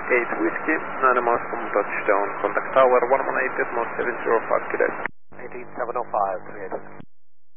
8 Whiskey, 9 miles from touchdown, contact tower 118 at 705 Quebec. 18705, 380.